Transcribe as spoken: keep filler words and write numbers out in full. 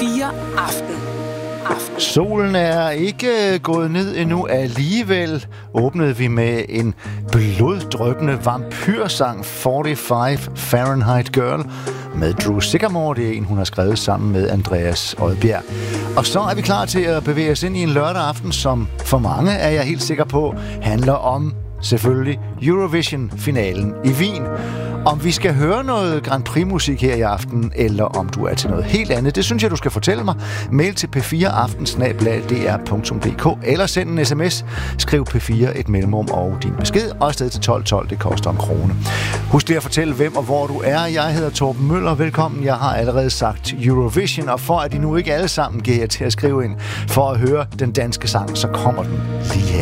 fire Aften. Aften. Solen er ikke gået ned endnu. Alligevel åbnede vi med en bloddryppende vampyrsang, fyrre-fem Fahrenheit Girl, med Drew Sycamore. Det er en, hun har skrevet sammen med Andreas Odbjerg. Og så er vi klar til at bevæge os ind i en lørdag aften, som for mange, er jeg helt sikker på, handler om selvfølgelig Eurovision-finalen i Wien. Om vi skal høre noget Grand Prix-musik her i aften, eller om du er til noget helt andet, det synes jeg, du skal fortælle mig. Mail til p fire aften snabel-a d r punktum d k, eller send en sms. Skriv P fire et mellemrum og din besked, og afsted til tolv tolv, det koster en krone. Husk lige at fortælle, hvem og hvor du er. Jeg hedder Torben Møller, velkommen. Jeg har allerede sagt Eurovision, og for at de nu ikke alle sammen giver jer til at skrive ind for at høre den danske sang, så kommer den lige her.